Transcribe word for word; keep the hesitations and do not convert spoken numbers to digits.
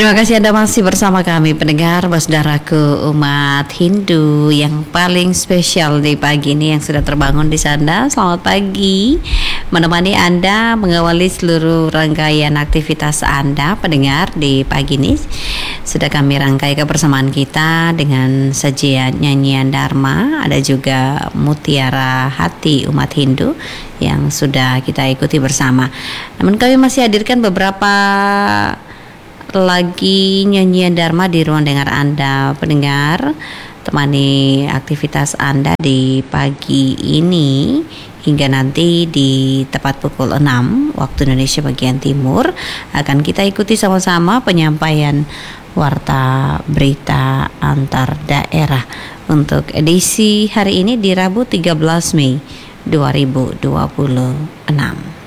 Terima kasih Anda masih bersama kami pendengar, saudaraku umat Hindu yang paling spesial di pagi ini yang sudah terbangun di sana. Selamat pagi, menemani Anda mengawali seluruh rangkaian aktivitas Anda pendengar di pagi ini. Sudah kami rangkai kebersamaan kita dengan sajian nyanyian Dharma, ada juga mutiara hati umat Hindu yang sudah kita ikuti bersama. Namun kami masih hadirkan beberapa lagi nyanyian Dharma di ruang dengar Anda pendengar. Temani aktivitas Anda di pagi ini hingga nanti di tepat pukul enam waktu Indonesia bagian timur akan kita ikuti sama-sama penyampaian warta berita antar daerah untuk edisi hari ini di Rabu tiga belas Mei dua ribu dua puluh enam.